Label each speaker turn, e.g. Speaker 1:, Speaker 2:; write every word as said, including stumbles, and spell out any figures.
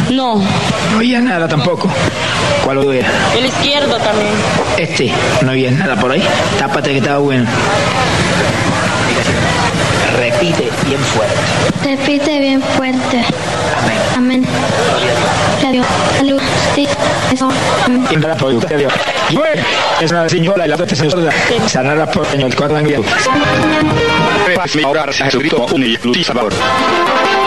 Speaker 1: No.
Speaker 2: No oías nada tampoco. ¿Cuál oído era?
Speaker 1: El izquierdo también.
Speaker 2: Este, no oías nada por ahí. Tápate que estaba bueno. Repite bien fuerte.
Speaker 3: Repite bien fuerte.
Speaker 2: Amén.
Speaker 3: Amén. Gloria a Dios. Salud. Sí. Eso. Amén.
Speaker 2: Y para por Dios. Y bueno, es una señora y la otra es sorda. Sanarla por el cuadro de Dios.
Speaker 4: Orar a Jesucristo un y salvador.